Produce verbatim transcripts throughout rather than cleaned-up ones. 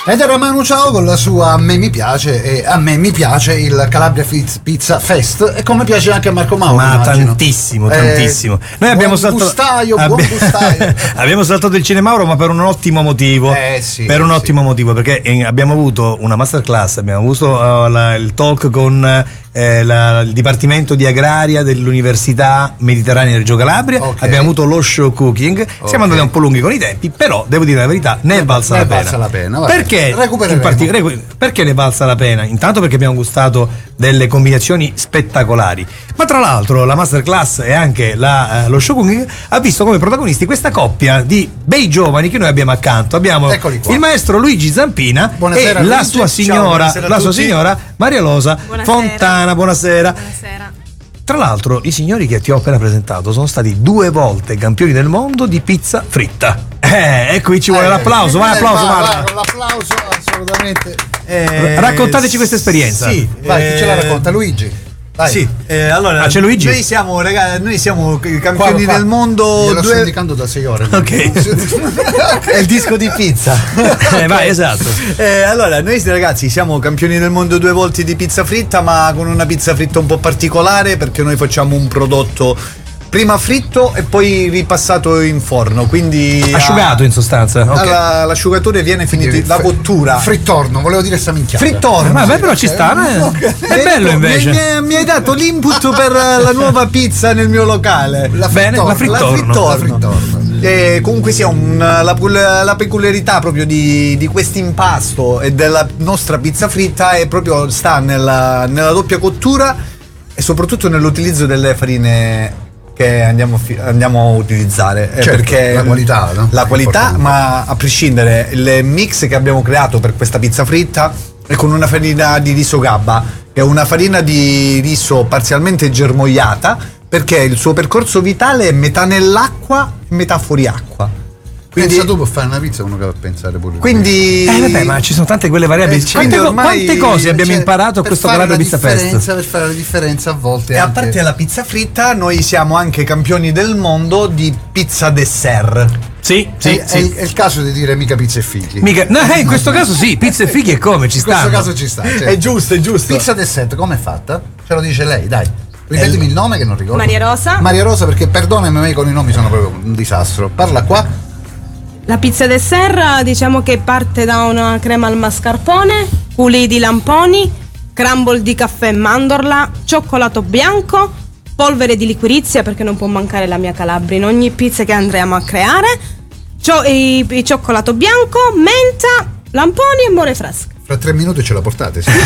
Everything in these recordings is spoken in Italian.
Ed era Manu Ciao con la sua A me mi piace, e a me mi piace il Calabria Pizza Fest, e come piace anche a Marco Mauro. Ma immagino. tantissimo, Eh, tantissimo. Noi abbiamo buon saltato gustaio, abbi- buon gustaio. abbiamo saltato il Cinemauro, ma per un ottimo motivo. Eh, sì, per un sì. ottimo motivo, perché eh, abbiamo avuto una masterclass, abbiamo avuto uh, la- il talk con eh, la- il Dipartimento di Agraria dell'Università Mediterranea di Reggio Calabria, Ok. abbiamo avuto lo show cooking, Ok. siamo andati un po' lunghi con i tempi, però devo dire la verità, ne è valsa ne la è pena. valsa la pena, vabbè. Perché? Recupereremo. In parti- recu- perché ne è valsa la pena? Intanto perché abbiamo gustato delle combinazioni spettacolari, ma tra l'altro la masterclass e anche la, eh, lo show cooking ha visto come protagonisti questa coppia di bei giovani che noi abbiamo accanto. Abbiamo Eccoli qua. il maestro Luigi Zampina Buonasera, e la Luigi. sua Ciao, signora, buonasera a la sua tutti. signora Maria Rosa Buonasera. Fontana. Buonasera. Buonasera. Tra l'altro i signori che ti ho appena presentato sono stati due volte campioni del mondo di pizza fritta. Eh, e qui ci vuole Eh, l'applauso, vai eh, applauso, va, Marco. va, con l'applauso, assolutamente. Eh, Raccontateci questa esperienza. Sì, Vai, chi ce la eh, racconta? Luigi. Vai. Sì, eh, allora Ah, c'è Luigi? Noi siamo, ragazzi, noi siamo campioni Qua, qua. del mondo. Glielo sto Due... indicando da sei ore. Ok. È il disco di pizza. Eh, vai, esatto. Eh, allora, noi ragazzi siamo campioni del mondo due volte di pizza fritta, ma con una pizza fritta un po' particolare, perché noi facciamo un prodotto prima fritto e poi ripassato in forno, quindi Asciugato in sostanza. Ok. alla- l'asciugatore viene finito la Fri- cottura. Frittorno, volevo dire sta minchiata. Frittorno. Ma beh, però ci sta, eh. È bello invece. Mi, mi- mi hai dato l'input per la nuova pizza nel mio locale. La Bene, la frittorno. frittorno. La La frittorno. E comunque sia un, la, la peculiarità proprio di, di questo impasto e della nostra pizza fritta è proprio sta nella, nella doppia cottura e soprattutto nell'utilizzo delle farine che andiamo, a fi- andiamo a utilizzare. Eh, Certo, perché la qualità, no? la È qualità, importante. ma a prescindere, il mix che abbiamo creato per questa pizza fritta è con una farina di riso gabba, che è una farina di riso parzialmente germogliata, perché il suo percorso vitale è metà nell'acqua e metà fuori acqua. Quindi, Pensa tu per fare una pizza, uno che va a pensare pure. quindi Eh vabbè, ma ci sono tante quelle variabili. Eh, c'è- quante, co- ormai- quante cose abbiamo Cioè, imparato a per questo fare Calabria la Pizza differenza- Fest? Per fare la differenza a volte E a anche- parte la pizza fritta, noi siamo anche campioni del mondo di pizza dessert. Sì, sì, è, sì. è- è il caso di dire mica pizza e figli. Mica, no, eh, in questo caso sì, pizza e fighi e come ci In questo stanno. caso ci sta. certo. È giusto, è giusto. Pizza dessert, com'è fatta? Ce lo dice lei, dai. Ripetimi il nome che non ricordo. Maria Rosa. Maria Rosa, perché perdonami, ma io con i nomi sono proprio un disastro. Parla qua. La pizza dessert diciamo che parte da una crema al mascarpone, coulis di lamponi, crumble di caffè e mandorla, cioccolato bianco, polvere di liquirizia perché non può mancare la mia Calabria in ogni pizza che andremo a creare, cio- i, i cioccolato bianco, menta, lamponi e more fresche. Fra tre minuti ce la portate, sì.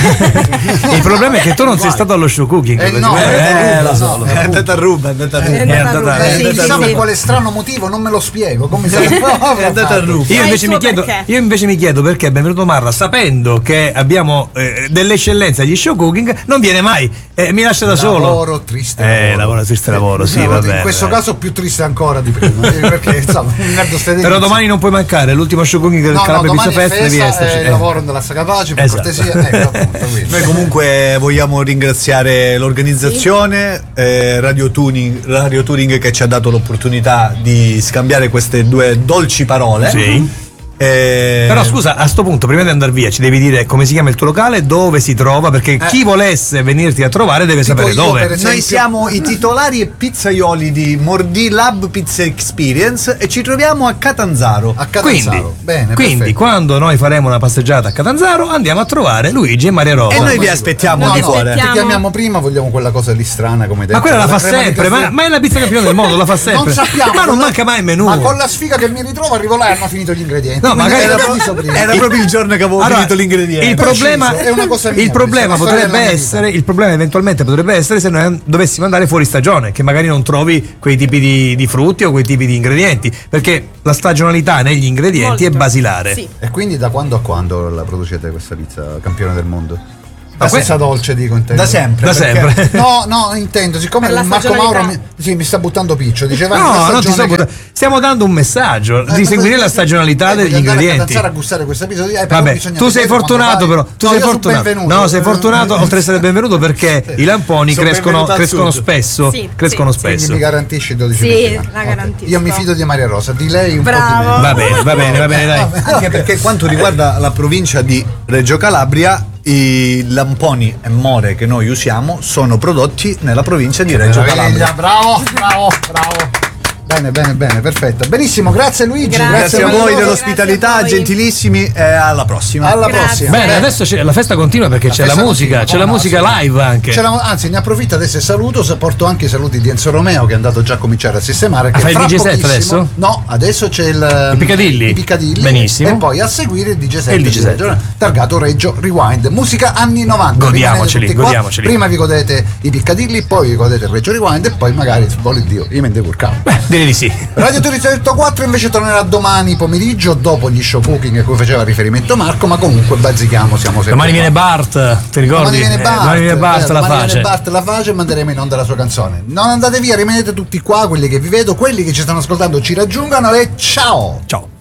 Il problema è che tu non sei stato allo show cooking. Eh, no, eh, eh, lo no, so. no. È andata a ruba, è andata a ruba. È andata a andata- ruba, è sì, Eh, sì, chissà per sì. quale strano motivo, non me lo spiego. Come se È andata a ruba. Io Ma invece, il mi suo chiedo, perché? io invece mi chiedo perché Benvenuto Marra, sapendo che abbiamo eh, dell'eccellenza agli show cooking, non viene mai, eh, mi lascia da solo. Lavoro, triste Eh, lavoro. lavoro, triste lavoro, sì, No, vabbè. in questo vabbè. caso più triste ancora di prima, eh, perché insomma, un merda stedente. Però domani non puoi mancare, l'ultimo show cooking del no, no, Calabria Pizza domani è Fest devi festa, esserci. eh, il eh. lavoro della Sagapace, per Esatto. cortesia, ecco, appunto, quindi. Noi comunque vogliamo ringraziare l'organizzazione eh, Radio Tuning, Radio Turing che ci ha dato l'opportunità di scambiare queste due dolci parole. Sì. Eh, Però scusa, a sto punto, prima di andare via, ci devi dire come si chiama il tuo locale, dove si trova, perché chi volesse venirti a trovare deve Tipo sapere io, dove. per esempio- noi siamo i titolari e pizzaioli di Mordi Lab Pizza Experience e ci troviamo a Catanzaro. A Quindi, Catanzaro. Bene, quindi perfetto. quando noi faremo una passeggiata a Catanzaro andiamo a trovare Luigi e Maria Rosa. E noi vi Ma sì, aspettiamo no, di no, cuore. Ti chiamiamo prima, vogliamo quella cosa lì strana come detto. Ma quella la fa crema di sempre, caffè. ma, ma è la pizza campione del mondo, la fa sempre. Non sappiamo. Ma non con la- manca mai il menù. Ma con la sfiga che mi ritrovo arrivo là e hanno finito gli ingredienti. No, Quindi magari era era preciso prima. Era proprio il giorno che avevo Allora, finito l'ingrediente. Il problema, Preciso, è una cosa mia, il problema questa, la storia potrebbe della mia essere, il problema eventualmente potrebbe essere se noi dovessimo andare fuori stagione, che magari non trovi quei tipi di, di frutti o quei tipi di ingredienti, perché la stagionalità negli ingredienti Molto. è basilare. Sì. E quindi da quando a quando la producete questa pizza campione del mondo? La stessa dolce, dico, intendo. Da sempre. Da perché- sempre. No, no, intendo, siccome Per la Marco Mauro mi, stagionalità. sì, mi sta buttando piccio, diceva No, in non ti stagione sto che- buttando- stiamo dando un messaggio Eh, di ma seguire cosa- la stagionalità eh, degli voglio andare a ingredienti. Catanzaro a gustare questo episodio. eh, però Vabbè, bisogna tu sei vedere quando fortunato vai. però, tu No, sei io sono fortunato. benvenuto. No, sei fortunato oltre ad essere benvenuto perché i lamponi Sono crescono, benvenuto al crescono sud. spesso, Sì, crescono sì, Quindi spesso. mi garantisci dodici Sì, mesi. la Ok. garantisco. Io mi fido di Maria Rosa, di lei un Bravo. po' di Va bene, va bene, va bene, dai. Anche perché quanto riguarda la provincia di Reggio Calabria, i lamponi e more che noi usiamo sono prodotti nella provincia di Reggio Meraviglia, Calabria. bravo, bravo, bravo. Bene, bene, bene, perfetto. Benissimo, grazie Luigi. Grazie. Grazie a Maria voi Rosa. dell'ospitalità, Grazie a voi. gentilissimi, e alla prossima. Alla Grazie. prossima. Bene, adesso c'è- la festa continua perché La c'è la festa musica, continua, c'è la come no, musica sì. live anche. C'è la- anzi, ne approfitto adesso e saluto, se porto anche i saluti di Enzo Romeo che è andato già a cominciare a sistemare. Che Ah, fai il fra D J set pochissimo- adesso? No, adesso c'è il, I Piccadilly? i Piccadilly. Benissimo. E poi a seguire il D J set, E il D J di set. Reggio, targato Reggio Rewind. Musica anni novanta. Godiamoceli, Rimanete tutti qua. godiamoceli. Prima vi godete i Piccadilly, poi vi godete il Reggio Rewind e poi magari, se vuole Dio, io me ne curcavo. Beh, direi di sì. Radio Territorio quattro invece tornerà domani pomeriggio dopo gli show cooking a cui faceva riferimento Marco, ma comunque bazzichiamo, siamo sempre Domani qua. viene Bart, ti ricordi? Domani viene Eh, Bart, domani viene Bart, eh, la domani face. viene Bart la face e manderemo in onda la sua canzone. Non andate via, rimanete tutti qua, quelli che vi vedo, quelli che ci stanno ascoltando ci raggiungano e ciao! Ciao.